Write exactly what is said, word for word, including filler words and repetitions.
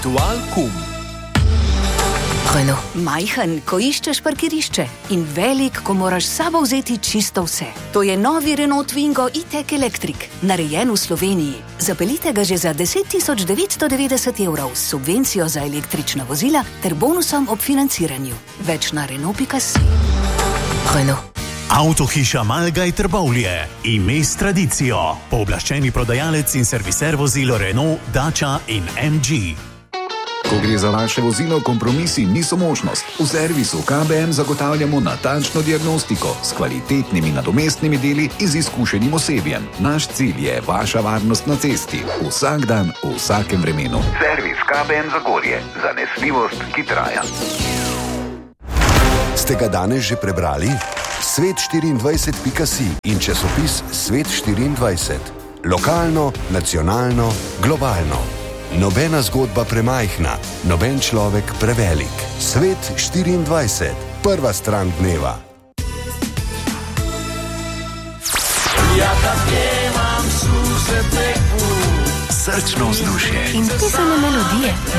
Dualcum. Renault. Majhen, ko iščeš parkirišče, in velik, ko moraš s sabo vzeti čisto vse. To je novi Renault Twingo e-tech Electric, narejen v Sloveniji. Zapeljite ga že za deset tisoč devetsto devetdeset evrov s subvencijo za električna vozila ter bonusom ob financiranju. Več na Renault pika si. Renault. Avtohiša Malgaj Trbovlje, ime s tradicijo, pooblaščeni prodajalec in serviser vozil Renault, Dacia in em dži. Ko gre za vaše vozilo, kompromisi niso možnost. V servisu K B M zagotavljamo natančno diagnostiko s kvalitetnimi nadomestnimi deli in z izkušenim osebjem. Naš cilj je vaša varnost na cesti. Vsak dan, v vsakem vremenu. Servis K B M Zagorje. Zanesljivost, ki traja. Ste ga danes že prebrali? svet štiriindvajset pika si in časopis Svet štiriindvajset. Lokalno, nacionalno, globalno. Nobena zgodba premajhna, noben človek prevelik. Svet štiriindvajset. Prva stran dneva. Ja, imam suze teku. Srčno vzdušje In pisane melodije.